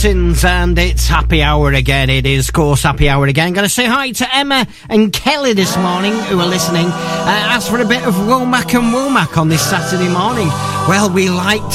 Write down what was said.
And it's happy hour again. It is, of course, happy hour again. Going to say hi to Emma and Kelly this morning who are listening. Ask for a bit of Womack and Womack on this Saturday morning. Well, we like